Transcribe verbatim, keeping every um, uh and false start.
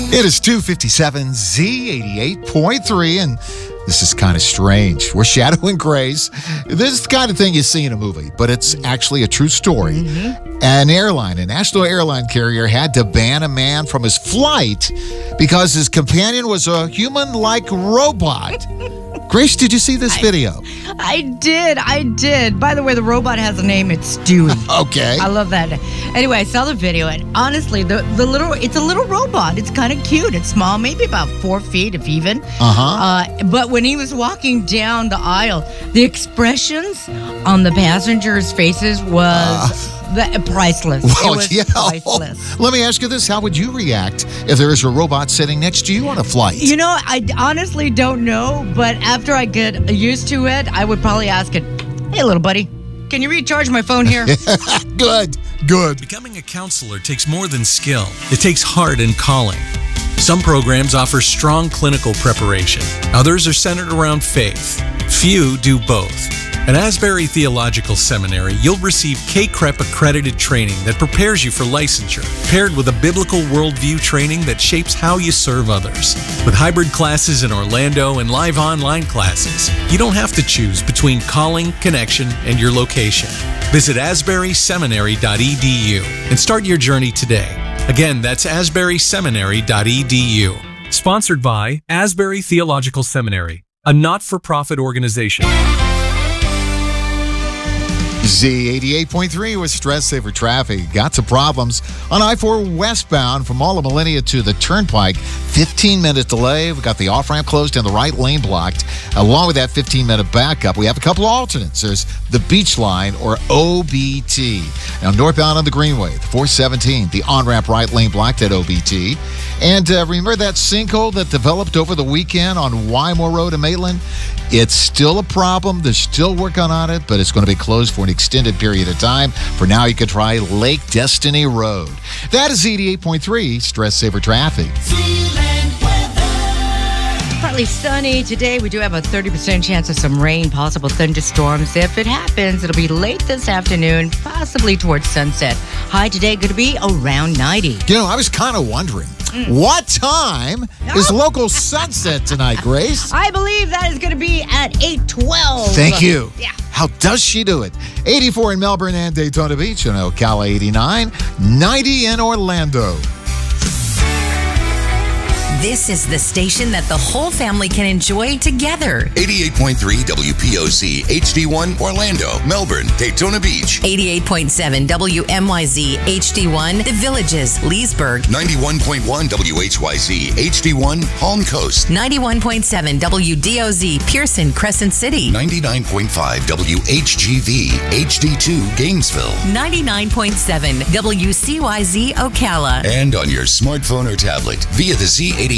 It is two fifty-seven Z eighty-eight point three, and this is kind of strange. We're Shadow and Grace. This is the kind of thing you see in a movie, but it's actually a true story. Mm-hmm. An airline, a national airline carrier, had to ban a man from his flight because his companion was a human-like robot. Grace, did you see this I, video? I did. I did. By the way, the robot has a name. It's Stewie. Okay. I love that. Anyway, I saw the video, and honestly, the, the little it's a little robot. It's kind of cute. It's small, maybe about four feet, if even. Uh-huh. Uh, but when he was walking down the aisle, the expressions on the passengers' faces was... Uh. The, priceless. Well, it was yeah. priceless. Let me ask you this. How would you react if there is a robot sitting next to you on a flight? You know, I honestly don't know, but after I get used to it, I would probably ask it, hey, little buddy, can you recharge my phone here? Good, good. Becoming a counselor takes more than skill. It takes heart and calling. Some programs offer strong clinical preparation. Others are centered around faith. Few do both. At Asbury Theological Seminary, you'll receive K C R E P accredited training that prepares you for licensure, paired with a biblical worldview training that shapes how you serve others. With hybrid classes in Orlando and live online classes, you don't have to choose between calling, connection, and your location. Visit asbury seminary dot e d u and start your journey today. Again, that's asbury seminary dot e d u. Sponsored by Asbury Theological Seminary, a not-for-profit organization. Z eighty-eight point three with Stress Saver Traffic. Got some problems on I four westbound from Mall of Millennia to the Turnpike. fifteen minute delay. We've got the off-ramp closed and the right lane blocked. Along with that fifteen minute backup, we have a couple of alternates. There's the Beach Line or O B T. Now, northbound on the Greenway, the four seventeen, the on-ramp right lane blocked at O B T. And uh, remember that sinkhole that developed over the weekend on Wymore Road in Maitland? It's still a problem. They're still working on it, but it's going to be closed for an extended period of time. For now, you can try Lake Destiny Road. That is eighty-eight point three Stress Saver Traffic. Partly sunny today. We do have a thirty percent chance of some rain, possible thunderstorms. If it happens, it'll be late this afternoon, possibly towards sunset. High today going to be around ninety. You know, I was kind of wondering, mm. what time no. is local sunset tonight, Grace? I believe that is going to be at eight twelve. Thank you. Yeah. How does she do it? eighty-four in Melbourne and Daytona Beach, and Ocala eighty-nine, ninety in Orlando. This is the station that the whole family can enjoy together. eighty-eight point three W P O C H D one Orlando, Melbourne, Daytona Beach. eighty-eight point seven W M Y Z H D one The Villages, Leesburg. ninety-one point one W H Y Z H D one Palm Coast. ninety-one point seven W D O Z Pearson, Crescent City. ninety-nine point five W H G V H D two Gainesville. ninety-nine point seven W C Y Z Ocala. And on your smartphone or tablet via the Z eighty-eight